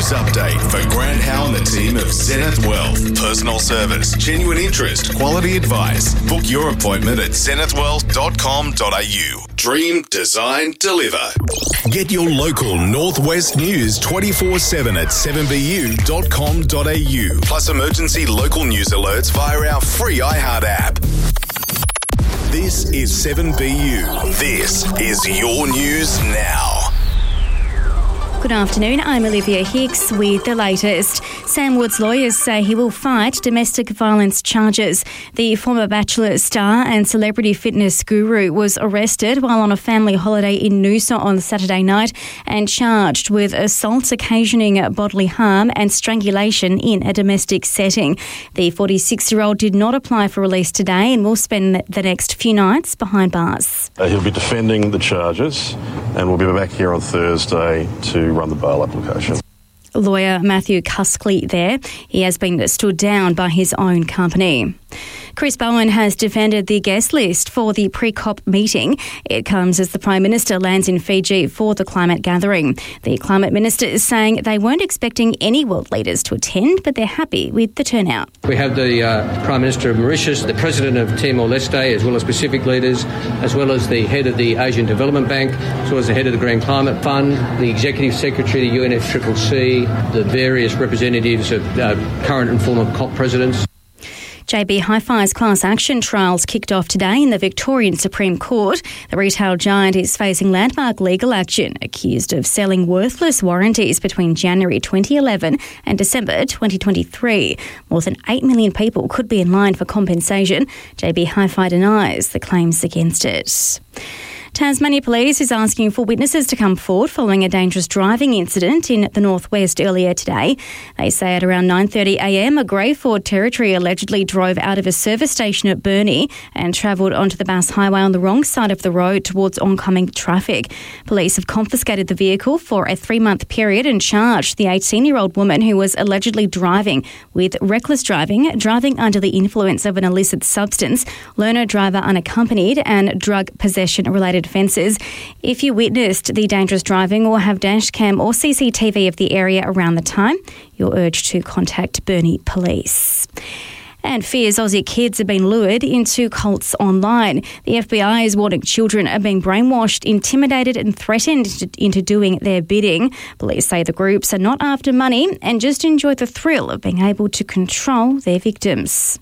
news update for Grant Howe and the team of Zenith Wealth. Personal service, genuine interest, quality advice. Book your appointment at zenithwealth.com.au. Dream, design, deliver. Get your local Northwest news 24/7 at 7bu.com.au. Plus emergency local news alerts via our free iHeart app. This is 7BU. This is your news now. Good afternoon, I'm Olivia Hicks with the latest. Sam Wood's lawyers say he will fight domestic violence charges. The former Bachelor star and celebrity fitness guru was arrested while on a family holiday in Noosa on Saturday night and charged with assault occasioning bodily harm and strangulation in a domestic setting. The 46-year-old did not apply for release today and will spend the next few nights behind bars. He'll be defending the charges and we'll be back here on Thursday to run the bail application. Lawyer Matthew Cuskley there. He has been stood down by his own company. Chris Bowen has defended the guest list for the pre-COP meeting. It comes as the Prime Minister lands in Fiji for the climate gathering. The Climate Minister is saying they weren't expecting any world leaders to attend, but they're happy with the turnout. We have the Prime Minister of Mauritius, the President of Timor-Leste, as well as Pacific leaders, as well as the head of the Asian Development Bank, as well as the head of the Green Climate Fund, the Executive Secretary of the UNFCCC, the various representatives of current and former COP presidents. JB Hi-Fi's class action trials kicked off today in the Victorian Supreme Court. The retail giant is facing landmark legal action, accused of selling worthless warranties between January 2011 and December 2023. More than 8 million people could be in line for compensation. JB Hi-Fi denies the claims against it. Tasmania Police is asking for witnesses to come forward following a dangerous driving incident in the northwest earlier today. They say at around 9:30am, a grey Ford Territory allegedly drove out of a service station at Burnie and travelled onto the Bass Highway on the wrong side of the road towards oncoming traffic. Police have confiscated the vehicle for a 3-month period and charged the 18-year-old woman who was allegedly driving with reckless driving, driving under the influence of an illicit substance, learner driver unaccompanied and drug possession-related offences. If you witnessed the dangerous driving or have dash cam or CCTV of the area around the time, you're urged to contact Burnie Police. And fears Aussie kids have been lured into cults online. The FBI is warning children are being brainwashed, intimidated and threatened into doing their bidding. Police say the groups are not after money and just enjoy the thrill of being able to control their victims.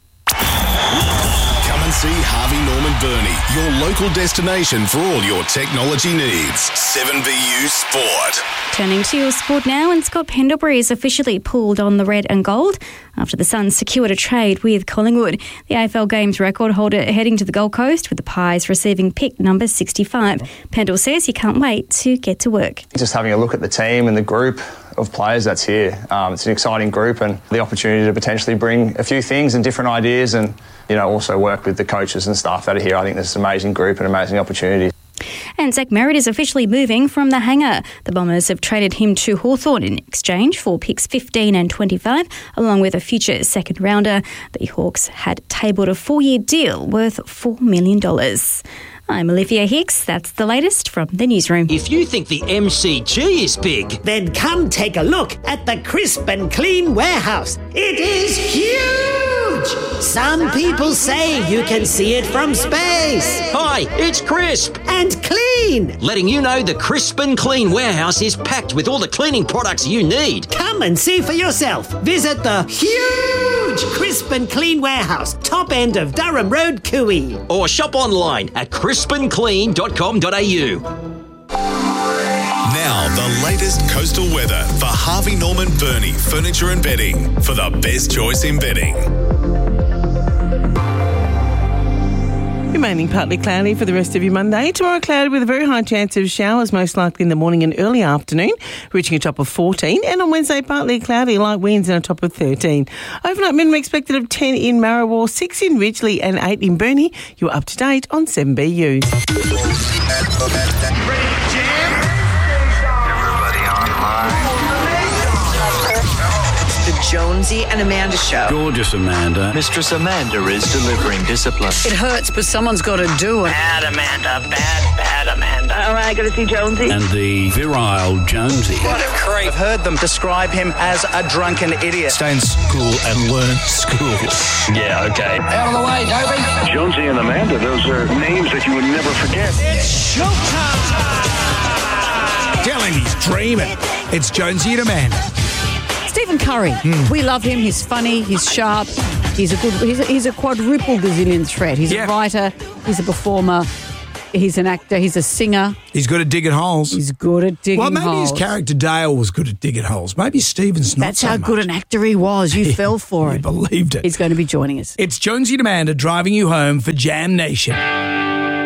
See Harvey Norman Burney, your local destination for all your technology needs. 7BU Sport. Turning to your sport now, and Scott Pendlebury is officially pulled on the red and gold after the Suns secured a trade with Collingwood. The AFL Games record holder heading to the Gold Coast, with the Pies receiving pick number 65. Pendle says he can't wait to get to work. Just having a look at the team and the group of players that's here. It's an exciting group and the opportunity to potentially bring a few things and different ideas and, also work with the coaches and staff that are here. I think this is an amazing group and amazing opportunity. And Zach Merritt is officially moving from the hangar. The Bombers have traded him to Hawthorn in exchange for picks 15 and 25, along with a future second rounder. The Hawks had tabled a 4-year deal worth $4 million. I'm Olivia Hicks. That's the latest from the newsroom. If you think the MCG is big, then come take a look at the Crisp and Clean warehouse. It is huge! Some people say you can see it from space. Hi, it's Crisp and Clean. Letting you know the Crisp and Clean warehouse is packed with all the cleaning products you need. Come and see for yourself. Visit the huge Crisp and Clean warehouse, top end of Durham Road, Cooey. Or shop online at crispandclean.com.au. Now, the latest coastal weather for Harvey Norman Burney Furniture and Bedding for the best choice in bedding. Remaining partly cloudy for the rest of your Monday. Tomorrow cloudy with a very high chance of showers, most likely in the morning and early afternoon, reaching a top of 14. And on Wednesday, partly cloudy, light winds and a top of 13. Overnight minimum expected of 10 in Marrawar, 6 in Ridgely and 8 in Burnie. You're up to date on 7BU. Everybody online. The Jonesy and Amanda Show. Gorgeous Amanda. Mistress Amanda is delivering discipline. It hurts, but someone's got to do it. Bad Amanda, bad and Amanda. All right, got to see Jonesy. And the virile Jonesy. What a creep. I've heard them describe him as a drunken idiot. Stay in school and learn school. Yeah, okay. Out of the way, Toby. Jonesy and Amanda, those are names that you would never forget. It's showtime. Tell him he's dreaming. It's Jonesy and Amanda. Stephen Curry. We love him. He's funny. He's sharp. He's a quadruple gazillion threat. He's a writer. He's a performer. He's an actor. He's a singer. He's good at digging holes. He's good at digging holes. Well, maybe his character Dale was good at digging holes. Maybe Stephen's not. That's how good an actor he was. You fell for it. Believed it. He's going to be joining us. It's Jonesy and Amanda driving you home for Jam Nation.